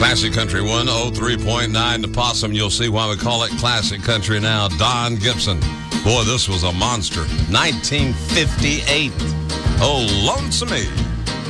Classic Country 103.9 The Possum. You'll see why we call it Classic Country now. Don Gibson. Boy, this was a monster. 1958. Oh, lonesome me.